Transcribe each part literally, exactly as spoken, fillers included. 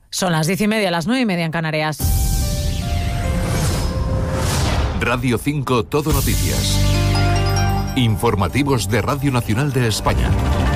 Son las diez y media, las nueve y media en Canarias. Radio cinco Todo Noticias. Informativos de Radio Nacional de España.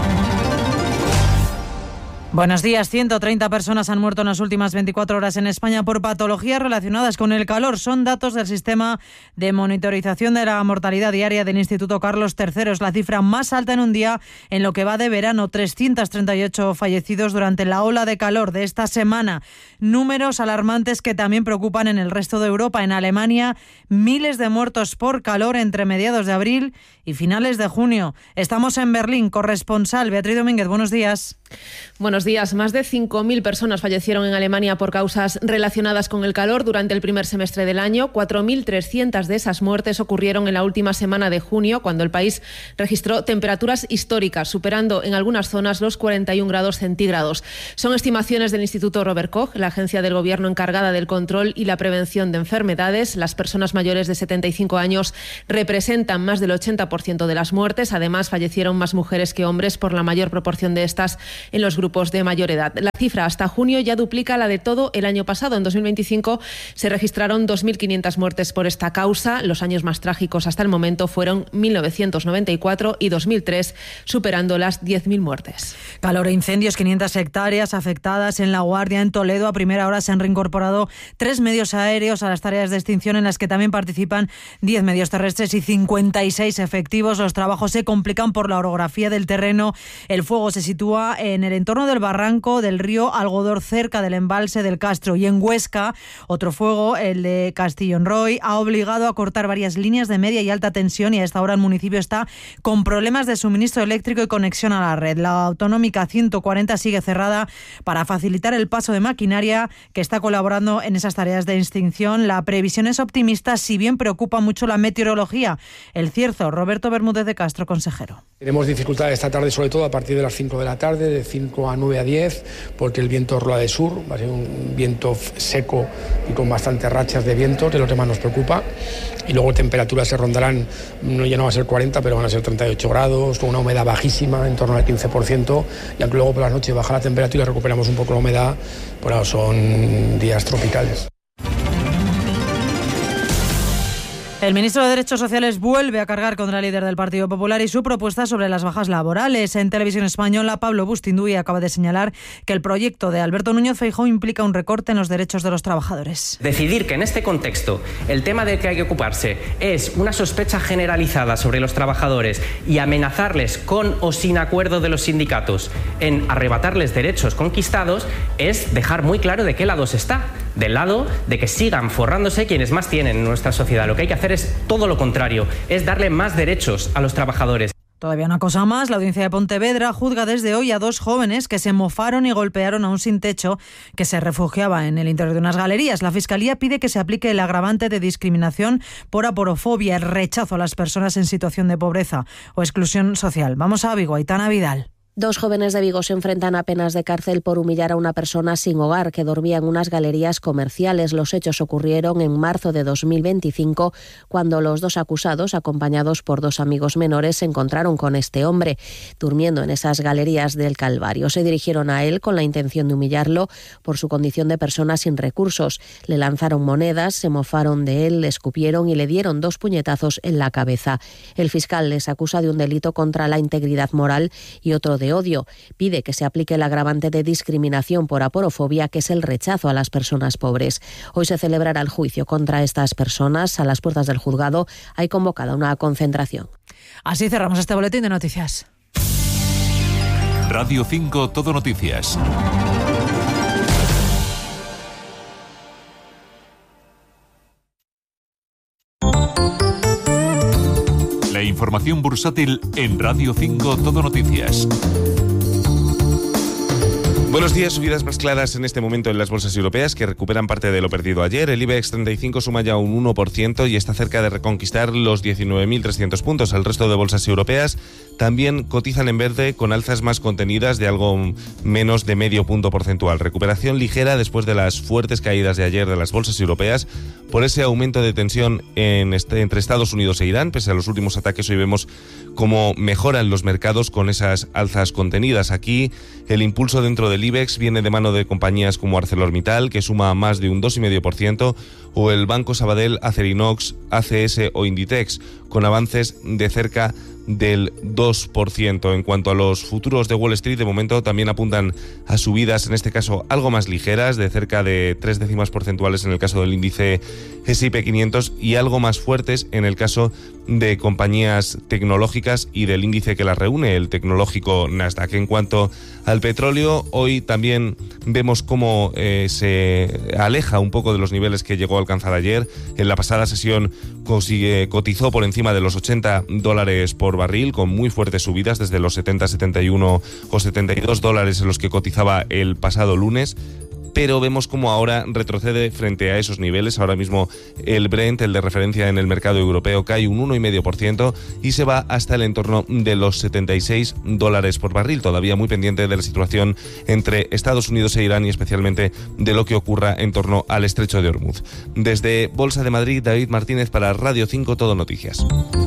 Buenos días. ciento treinta personas han muerto en las últimas veinticuatro horas en España por patologías relacionadas con el calor. Son datos del sistema de monitorización de la mortalidad diaria del Instituto Carlos tercero. Es la cifra más alta en un día en lo que va de verano. trescientos treinta y ocho fallecidos durante la ola de calor de esta semana. Números alarmantes que también preocupan en el resto de Europa. En Alemania, miles de muertos por calor entre mediados de abril y finales de junio. Estamos en Berlín. Corresponsal Beatriz Domínguez, buenos días. Buenos días. Más de cinco mil personas fallecieron en Alemania por causas relacionadas con el calor durante el primer semestre del año. cuatro mil trescientas de esas muertes ocurrieron en la última semana de junio, cuando el país registró temperaturas históricas, superando en algunas zonas los cuarenta y un grados centígrados. Son estimaciones del Instituto Robert Koch, la agencia del gobierno encargada del control y la prevención de enfermedades. Las personas mayores de setenta y cinco años representan más del ochenta por ciento de las muertes. Además, fallecieron más mujeres que hombres, por la mayor proporción de estas en los grupos de mayor edad. La cifra hasta junio ya duplica la de todo el año pasado. En dos mil veinticinco se registraron dos mil quinientas muertes por esta causa. Los años más trágicos hasta el momento fueron mil novecientos noventa y cuatro y dos mil tres, superando las diez mil muertes. Calor e incendios, quinientas hectáreas afectadas en La Guardia. En Toledo, a primera hora se han reincorporado tres medios aéreos a las tareas de extinción, en las que también participan diez medios terrestres y cincuenta y seis efectivos. Los trabajos se complican por la orografía del terreno. El fuego se sitúa en el entorno del barranco del río Algodor, cerca del embalse del Castro. Y en Huesca, otro fuego, el de Castillonroy, ha obligado a cortar varias líneas de media y alta tensión, y a esta hora el municipio está con problemas de suministro eléctrico y conexión a la red. La autonómica ciento cuarenta sigue cerrada para facilitar el paso de maquinaria que está colaborando en esas tareas de extinción. La previsión es optimista, si bien preocupa mucho la meteorología. El Cierzo, Roberto Bermúdez de Castro, consejero. Tenemos dificultades esta tarde, sobre todo a partir de las cinco de la tarde, de cinco a nueve a diez, porque el viento rola de sur, va a ser un viento seco y con bastantes rachas de viento, que es lo que más nos preocupa. Y luego temperaturas se rondarán, no, ya no va a ser cuarenta, pero van a ser treinta y ocho grados, con una humedad bajísima, en torno al quince por ciento, y aunque luego por la noche baja la temperatura y recuperamos un poco la humedad, pues son días tropicales. El ministro de Derechos Sociales vuelve a cargar contra el líder del Partido Popular y su propuesta sobre las bajas laborales. En Televisión Española, Pablo Bustinduy acaba de señalar que el proyecto de Alberto Núñez Feijóo implica un recorte en los derechos de los trabajadores. Decidir que en este contexto el tema del que hay que ocuparse es una sospecha generalizada sobre los trabajadores y amenazarles con o sin acuerdo de los sindicatos en arrebatarles derechos conquistados es dejar muy claro de qué lado se está. Del lado de que sigan forrándose quienes más tienen en nuestra sociedad. Lo que hay que hacer es todo lo contrario, es darle más derechos a los trabajadores. Todavía una cosa más, la audiencia de Pontevedra juzga desde hoy a dos jóvenes que se mofaron y golpearon a un sin techo que se refugiaba en el interior de unas galerías. La Fiscalía pide que se aplique el agravante de discriminación por aporofobia, el rechazo a las personas en situación de pobreza o exclusión social. Vamos a Vigo, Aitana Vidal. Dos jóvenes de Vigo se enfrentan a penas de cárcel por humillar a una persona sin hogar que dormía en unas galerías comerciales. Los hechos ocurrieron en marzo de dos mil veinticinco, cuando los dos acusados, acompañados por dos amigos menores, se encontraron con este hombre durmiendo en esas galerías del Calvario. Se dirigieron a él con la intención de humillarlo por su condición de persona sin recursos. Le lanzaron monedas, se mofaron de él, le escupieron y le dieron dos puñetazos en la cabeza. El fiscal les acusa de un delito contra la integridad moral y otro de odio. Pide que se aplique el agravante de discriminación por aporofobia, que es el rechazo a las personas pobres. Hoy se celebrará el juicio contra estas personas. A las puertas del juzgado hay convocada una concentración. Así cerramos este boletín de noticias. Radio cinco Todo Noticias. La información bursátil en Radio cinco Todo Noticias. Buenos días. Subidas más claras en este momento en las bolsas europeas, que recuperan parte de lo perdido ayer. El IBEX treinta y cinco suma ya un uno por ciento y está cerca de reconquistar los diecinueve mil trescientos puntos. El resto de bolsas europeas también cotizan en verde, con alzas más contenidas de algo menos de medio punto porcentual. Recuperación ligera después de las fuertes caídas de ayer de las bolsas europeas, por ese aumento de tensión en este, entre Estados Unidos e Irán. Pese a los últimos ataques, hoy vemos cómo mejoran los mercados con esas alzas contenidas. Aquí el impulso dentro del IBEX viene de mano de compañías como ArcelorMittal, que suma más de un dos coma cinco por ciento, o el Banco Sabadell, Acerinox, A C S o Inditex, con avances de cerca del dos por ciento. En cuanto a los futuros de Wall Street, de momento también apuntan a subidas, en este caso algo más ligeras, de cerca de tres décimas porcentuales en el caso del índice ese y pe quinientos, y algo más fuertes en el caso de compañías tecnológicas y del índice que las reúne, el tecnológico Nasdaq. En cuanto al petróleo, hoy también vemos cómo eh, se aleja un poco de los niveles que llegó a alcanzar ayer. En la pasada sesión consigue, cotizó por encima de los ochenta dólares por barril, con muy fuertes subidas desde los setenta, setenta y uno o setenta y dos dólares en los que cotizaba el pasado lunes. Pero vemos como ahora retrocede frente a esos niveles. Ahora mismo el Brent, el de referencia en el mercado europeo, cae un uno coma cinco por ciento y se va hasta el entorno de los setenta y seis dólares por barril. Todavía muy pendiente de la situación entre Estados Unidos e Irán y especialmente de lo que ocurra en torno al estrecho de Hormuz. Desde Bolsa de Madrid, David Martínez para Radio cinco Todo Noticias.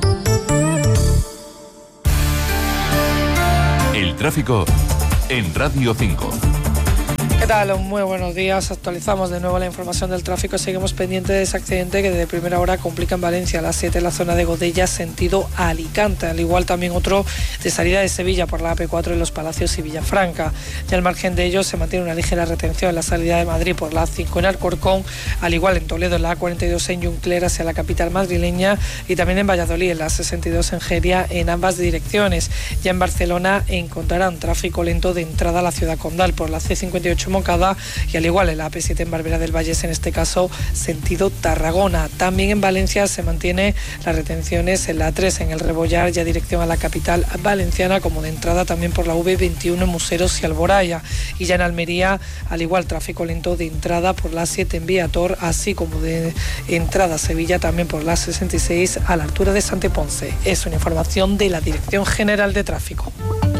El tráfico en Radio cinco. ¿Qué tal? Muy buenos días. Actualizamos de nuevo la información del tráfico. Seguimos pendientes de ese accidente que desde primera hora complica en Valencia a las siete en la zona de Godella, sentido Alicante. Al igual también otro de salida de Sevilla por la A P cuatro en Los Palacios y Villafranca. Y al margen de ello se mantiene una ligera retención en la salida de Madrid por la A cinco en Alcorcón, al igual en Toledo en la A cuarenta y dos en Juncler hacia la capital madrileña y también en Valladolid en la sesenta y dos en Geria en ambas direcciones. Ya en Barcelona encontrarán tráfico lento de entrada a la ciudad condal por la C cincuenta y ocho Moncada y al igual en la A P siete en Barberá del Vallés, en este caso sentido Tarragona. También en Valencia se mantiene las retenciones en la A tres en el Rebollar, ya dirección a la capital valenciana, como de entrada también por la V veintiuno en Museros y Alboraya. Y ya en Almería, al igual tráfico lento de entrada por la A siete en Viator, así como de entrada a Sevilla también por la A sesenta y seis a la altura de Santeponce. Es una información de la Dirección General de Tráfico.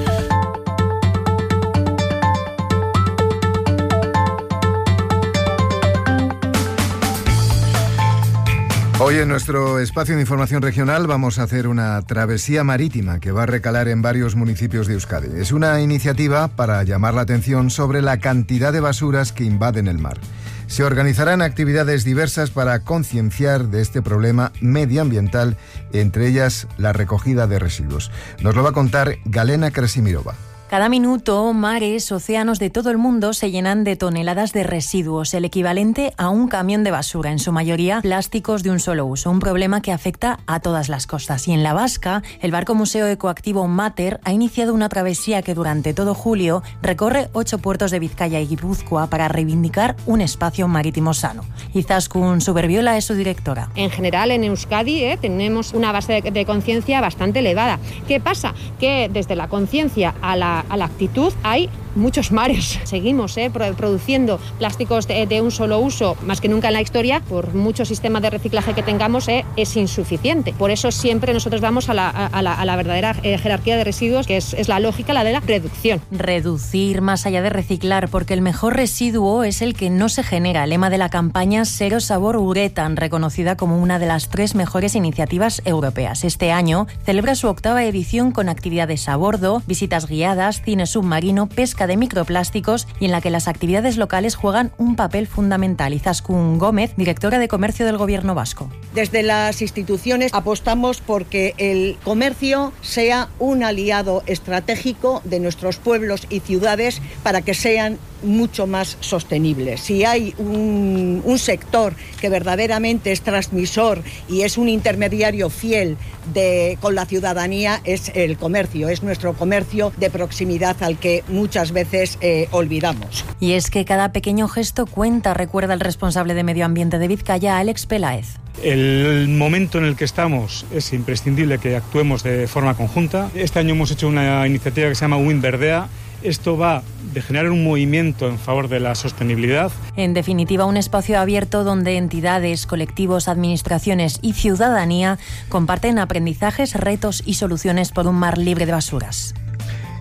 Hoy en nuestro espacio de información regional vamos a hacer una travesía marítima que va a recalar en varios municipios de Euskadi. Es una iniciativa para llamar la atención sobre la cantidad de basuras que invaden el mar. Se organizarán actividades diversas para concienciar de este problema medioambiental, entre ellas la recogida de residuos. Nos lo va a contar Galena Krasimirova. Cada minuto, mares, océanos de todo el mundo se llenan de toneladas de residuos, el equivalente a un camión de basura, en su mayoría plásticos de un solo uso, un problema que afecta a todas las costas. Y en la Vasca, el barco museo ecoactivo Mater ha iniciado una travesía que durante todo julio recorre ocho puertos de Vizcaya y Guipúzcoa para reivindicar un espacio marítimo sano. Izaskun Suberbiola es su directora. En general, en Euskadi eh, tenemos una base de, de conciencia bastante elevada. ¿Qué pasa? Que desde la conciencia a la a la actitud hay muchos mares. Seguimos eh, produciendo plásticos de, de un solo uso, más que nunca en la historia. Por mucho sistema de reciclaje que tengamos, eh, es insuficiente. Por eso siempre nosotros vamos a la, a la, a la verdadera eh, jerarquía de residuos, que es, es la lógica, la de la reducción. Reducir más allá de reciclar, porque el mejor residuo es el que no se genera. Lema de la campaña Cero Sabor Uretan, reconocida como una de las tres mejores iniciativas europeas. Este año celebra su octava edición con actividades a bordo, visitas guiadas, cine submarino, pesca de microplásticos y en la que las actividades locales juegan un papel fundamental. Izaskun Gómez, directora de Comercio del Gobierno vasco. Desde las instituciones apostamos por que el comercio sea un aliado estratégico de nuestros pueblos y ciudades para que sean mucho más sostenibles. Si hay un, un sector que verdaderamente es transmisor y es un intermediario fiel de, con la ciudadanía, es el comercio, es nuestro comercio de proximidad al que muchas veces eh, olvidamos. Y es que cada pequeño gesto cuenta, recuerda el responsable de Medio Ambiente de Vizcaya, Alex Peláez. El momento en el que estamos es imprescindible que actuemos de forma conjunta. Este año hemos hecho una iniciativa que se llama Win Verdea. Esto va de generar un movimiento en favor de la sostenibilidad. En definitiva, un espacio abierto donde entidades, colectivos, administraciones y ciudadanía comparten aprendizajes, retos y soluciones por un mar libre de basuras.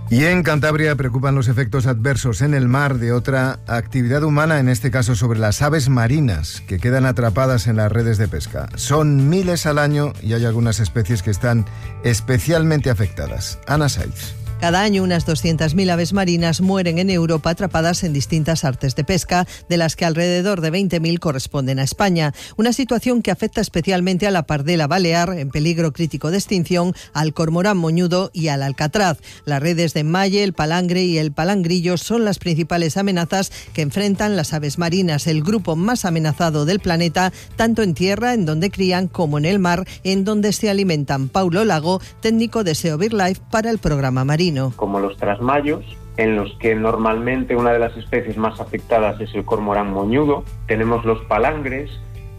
Y en Cantabria preocupan los efectos adversos en el mar de otra actividad humana, en este caso sobre las aves marinas, que quedan atrapadas en las redes de pesca. Son miles al año y hay algunas especies que están especialmente afectadas. Ana Saiz. Cada año unas doscientas mil aves marinas mueren en Europa atrapadas en distintas artes de pesca, de las que alrededor de veinte mil corresponden a España. Una situación que afecta especialmente a la pardela balear, en peligro crítico de extinción, al cormorán moñudo y al alcatraz. Las redes de enmalle, el palangre y el palangrillo son las principales amenazas que enfrentan las aves marinas, el grupo más amenazado del planeta, tanto en tierra, en donde crían, como en el mar, en donde se alimentan. Paulo Lago, técnico de SEO BirdLife para el programa marino. Como los trasmayos, en los que normalmente una de las especies más afectadas es el cormorán moñudo. Tenemos los palangres,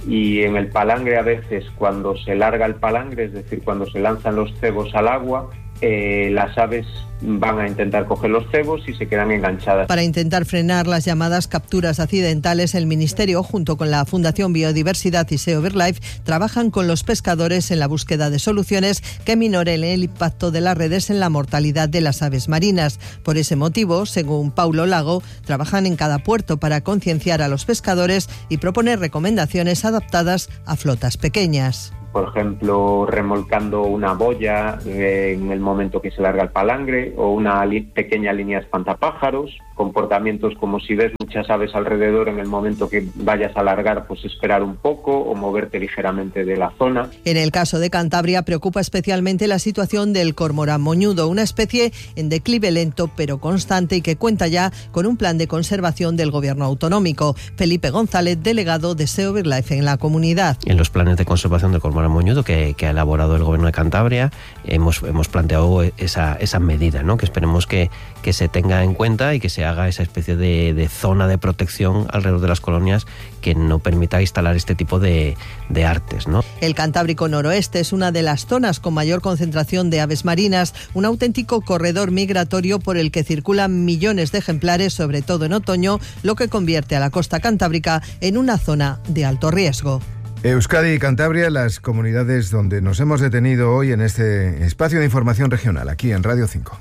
y en el palangre a veces cuando se larga el palangre, es decir, cuando se lanzan los cebos al agua, eh, las aves van a intentar coger los cebos y se quedan enganchadas. Para intentar frenar las llamadas capturas accidentales, el Ministerio, junto con la Fundación Biodiversidad y SEO BirdLife, trabajan con los pescadores en la búsqueda de soluciones que minoren el impacto de las redes en la mortalidad de las aves marinas. Por ese motivo, según Paulo Lago, trabajan en cada puerto para concienciar a los pescadores y proponer recomendaciones adaptadas a flotas pequeñas. Por ejemplo, remolcando una boya en el momento que se larga el palangre, o una li- pequeña línea espantapájaros. Comportamientos como, si ves muchas aves alrededor, en el momento que vayas a largar, pues esperar un poco o moverte ligeramente de la zona. En el caso de Cantabria preocupa especialmente la situación del cormorán moñudo, una especie en declive lento pero constante y que cuenta ya con un plan de conservación del gobierno autonómico. Felipe González, delegado de SEO BirdLife en la comunidad. En los planes de conservación del cormorán moñudo que, que ha elaborado el gobierno de Cantabria, hemos, hemos planteado esa, esa medida, ¿no? Que esperemos que, que se tenga en cuenta y que se haga esa especie de, de zona de protección alrededor de las colonias que no permita instalar este tipo de, de artes, ¿no? El Cantábrico Noroeste es una de las zonas con mayor concentración de aves marinas, un auténtico corredor migratorio por el que circulan millones de ejemplares, sobre todo en otoño, lo que convierte a la costa cantábrica en una zona de alto riesgo. Euskadi y Cantabria, las comunidades donde nos hemos detenido hoy en este espacio de información regional, aquí en Radio cinco.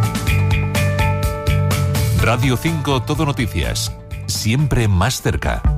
Radio cinco Todo Noticias, siempre más cerca.